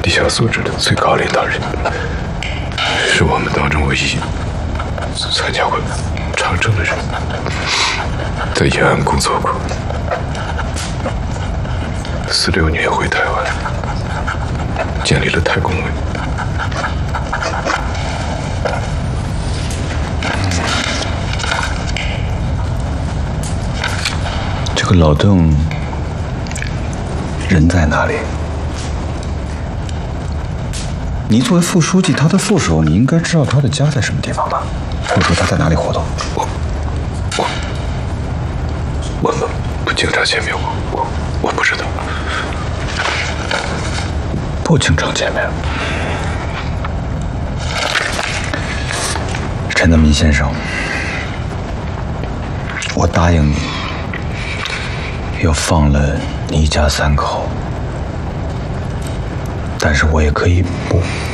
地下组织的最高领导人，是我们当中唯一参加过长征的人，在延安工作过，46年回台湾，建立了太公会。 这个老邓人在哪里？你作为副书记，他的副手，你应该知道他的家在什么地方吧？或者说他在哪里活动？ 我们不经常见面，我不知道。 不经常见面。陈德民先生，我答应你，要放了你一家3口，但是我也可以不。